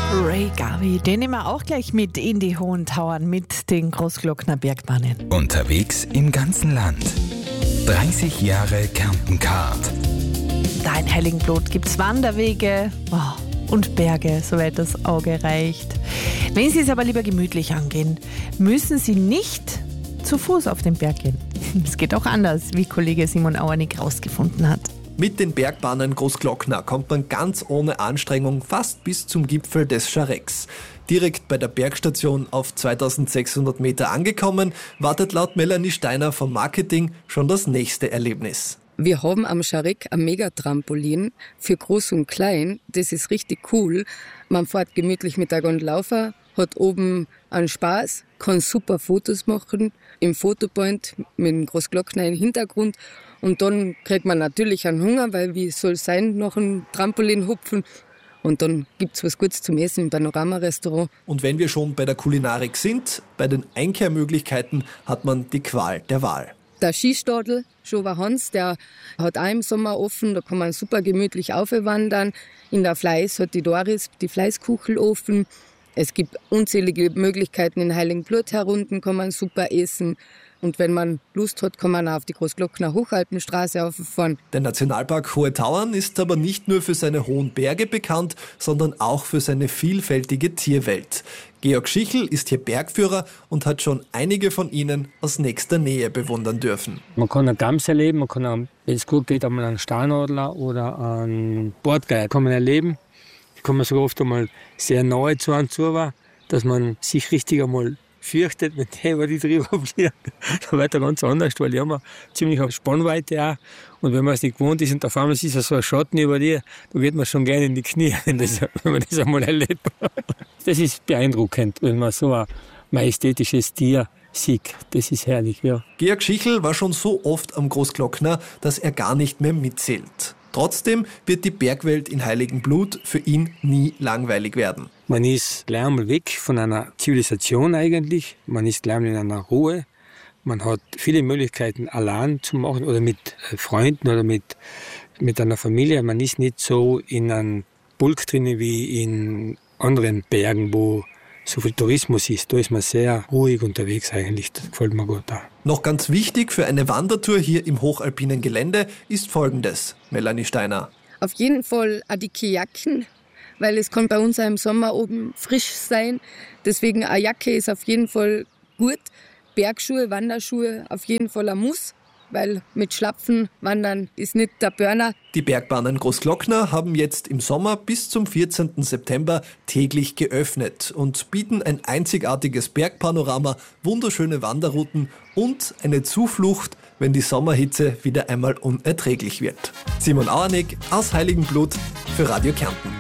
Ray Garvey, den nehmen wir auch gleich mit in die Hohen Tauern mit den Großglockner Bergbahnen. Unterwegs im ganzen Land. 30 Jahre Kärnten-Card. Da in Heiligenblut gibt es Wanderwege und Berge, soweit das Auge reicht. Wenn Sie es aber lieber gemütlich angehen, müssen Sie nicht zu Fuß auf den Berg gehen. Es geht auch anders, wie Kollege Simon Auernig rausgefunden hat. Mit den Bergbahnen Großglockner kommt man ganz ohne Anstrengung fast bis zum Gipfel des Scharecks. Direkt bei der Bergstation auf 2600 Meter angekommen, wartet laut Melanie Steiner vom Marketing schon das nächste Erlebnis. Wir haben am Schareck ein Megatrampolin für Groß und Klein. Das ist richtig cool. Man fährt gemütlich mit der Gondel rauf, hat oben einen Spaß, kann super Fotos machen im Fotopoint mit dem Großglockner im Hintergrund. Und dann kriegt man natürlich einen Hunger, weil wie soll es sein, nach einem Trampolin hupfen. Und dann gibt's was Gutes zum Essen im Panorama-Restaurant. Und wenn wir schon bei der Kulinarik sind, bei den Einkehrmöglichkeiten hat man die Qual der Wahl. Der Skistadel, Schover Hans, der hat auch im Sommer offen, da kann man super gemütlich aufwandern. In der Fleiß hat die Doris die Fleißkuchel offen. Es gibt unzählige Möglichkeiten in Heiligenblut herunten, kann man super essen. Und wenn man Lust hat, kann man auch auf die Großglockner Hochalpenstraße auffahren. Der Nationalpark Hohe Tauern ist aber nicht nur für seine hohen Berge bekannt, sondern auch für seine vielfältige Tierwelt. Georg Schichel ist hier Bergführer und hat schon einige von ihnen aus nächster Nähe bewundern dürfen. Man kann eine Gams erleben, man kann, wenn es gut geht, einmal einen Steinadler oder einen Bordgeier kann man erleben. Da kann man sogar oft einmal sehr nahe zu einem zu, dass man sich richtig einmal fürchtet, wenn der über die drüber fliegt. Da wird er ganz anders, weil die haben eine ziemlich Spannweite auch. Und wenn man es nicht gewohnt ist und auf einmal ist so ein Schatten über dir, da geht man schon gerne in die Knie, wenn man das einmal erlebt. Das ist beeindruckend, wenn man so ein majestätisches Tier sieht. Das ist herrlich, ja. Georg Schichel war schon so oft am Großglockner, dass er gar nicht mehr mitzählt. Trotzdem wird die Bergwelt in Heiligenblut für ihn nie langweilig werden. Man ist gleich einmal weg von einer Zivilisation eigentlich. Man ist gleich einmal in einer Ruhe. Man hat viele Möglichkeiten allein zu machen oder mit Freunden oder mit einer Familie. Man ist nicht so in einem Bulk drin wie in anderen Bergen, wo so viel Tourismus ist. Da ist man sehr ruhig unterwegs eigentlich. Das gefällt mir gut da. Noch ganz wichtig für eine Wandertour hier im hochalpinen Gelände ist Folgendes, Melanie Steiner. Auf jeden Fall auch dicke Jacken, weil es kann bei uns auch im Sommer oben frisch sein. Deswegen eine Jacke ist auf jeden Fall gut. Bergschuhe, Wanderschuhe auf jeden Fall ein Muss, weil mit Schlapfen wandern ist nicht der Burner. Die Bergbahnen Großglockner haben jetzt im Sommer bis zum 14. September täglich geöffnet und bieten ein einzigartiges Bergpanorama, wunderschöne Wanderrouten und eine Zuflucht, wenn die Sommerhitze wieder einmal unerträglich wird. Simon Auernig aus Heiligenblut für Radio Kärnten.